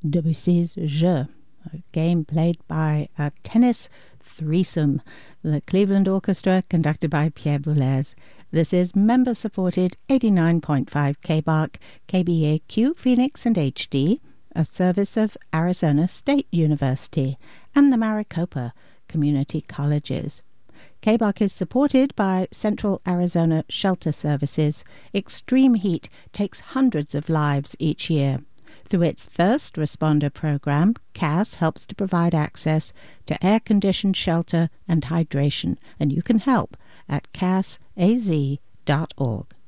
Debussy's Jeu, a game played by a tennis threesome, the Cleveland Orchestra, conducted by Pierre Boulez. This is member-supported 89.5 KBARC, KBAQ, Phoenix and HD, a service of Arizona State University and the Maricopa Community Colleges. KBARC is supported by Central Arizona Shelter Services. Extreme heat takes hundreds of lives each year. Through its First Responder program, CAS helps to provide access to air-conditioned shelter and hydration, and you can help at casaz.org.